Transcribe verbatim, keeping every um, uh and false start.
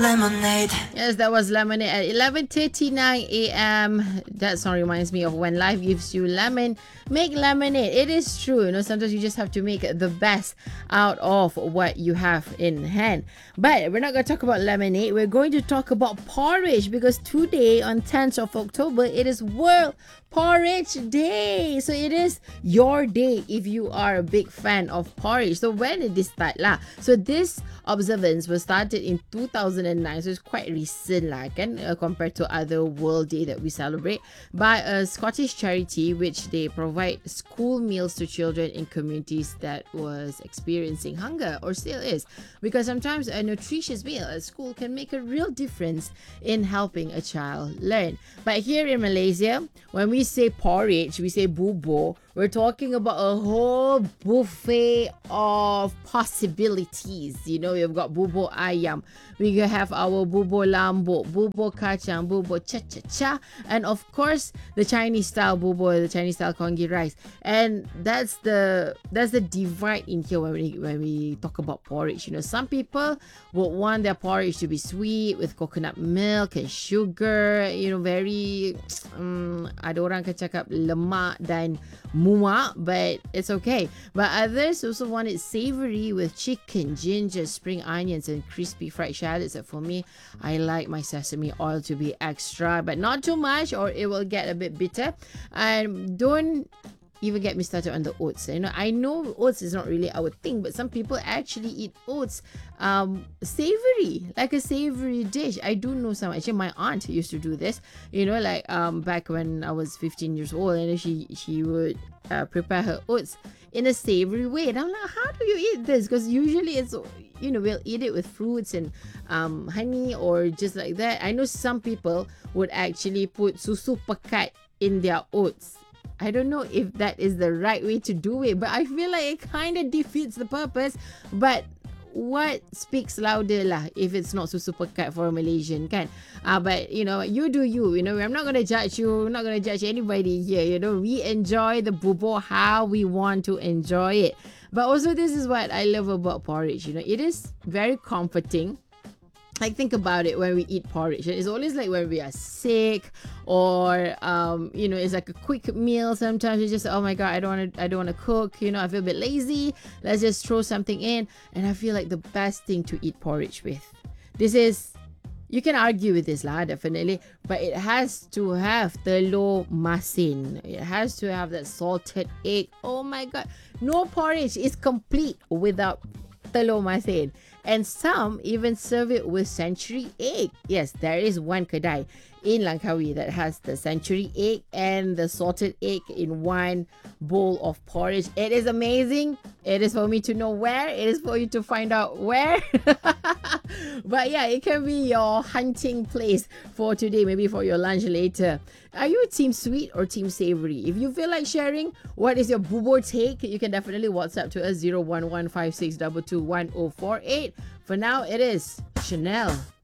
Lemonade. Yes, that was Lemonade at eleven thirty-nine a.m. That song reminds me of when life gives you lemon, make lemonade. It is true, you know, sometimes you just have to make the best out of what you have in hand. But we're not going to talk about lemonade. We're going to talk about porridge, because today on tenth of October, it is World Porridge Day. So it is your day if you are a big fan of porridge. So when did this start lah? So this observance was started in two thousand nine, so it's quite recent lah, kan, uh, compared to other World Day that we celebrate, by a Scottish charity which they provide school meals to children in communities that was experiencing hunger or still is, because sometimes a nutritious meal at school can make a real difference in helping a child learn. But here in Malaysia, when we say porridge, we say bubur. We're talking about a whole buffet of possibilities. You know, we've got bubur ayam. We have our bubur lambuk, bubur kacang, bubur cha-cha-cha, and of course, the Chinese style bubur, the Chinese style congee rice. And that's the that's the divide in here when we when we talk about porridge. You know, some people would want their porridge to be sweet with coconut milk and sugar. You know, very um, ada orang akan cakap lemak dan muak, but it's okay. But others also want it savory with chicken, ginger, spring onions, and crispy fried shallots. And for me, I like my sesame oil to be extra, but not too much, or it will get a bit bitter. And don't even get me started on the oats. You know, I know oats is not really our thing, but some people actually eat oats um, savory, like a savory dish. I do know some. Actually, my aunt used to do this. You know, like um, back when I was fifteen years old, and she she would uh, prepare her oats in a savory way. And I'm like, how do you eat this? Because usually it's, you know, we'll eat it with fruits and um, honey or just like that. I know some people would actually put susu pekat in their oats. I don't know if that is the right way to do it, but I feel like it kind of defeats the purpose. But what speaks louder lah if it's not susu pekat for a Malaysian, kan? Uh, but, you know, you do you. You know, I'm not going to judge you. I'm not going to judge anybody here. You know, we enjoy the bubur how we want to enjoy it. But also, this is what I love about porridge. You know, it is very comforting. Like, think about it when we eat porridge. It's always like when we are sick, or um, you know, it's like a quick meal. Sometimes you just, oh my god, I don't want to, I don't want to cook. You know, I feel a bit lazy. Let's just throw something in, and I feel like the best thing to eat porridge with. This is, you can argue with this lah, definitely, but it has to have telur masin. It has to have that salted egg. Oh my god, no porridge is complete without telur masin. And some even serve it with century egg. Yes, there is one kedai in Langkawi that has the century egg and the salted egg in one bowl of porridge. It is amazing. It is for me to know where. It is for you to find out where. But yeah, it can be your hunting place for today, maybe for your lunch later. Are you team sweet or team savory? If you feel like sharing, what is your bubur take? You can definitely WhatsApp to us zero one one five six two two one zero four eight. For now, it is Chanel.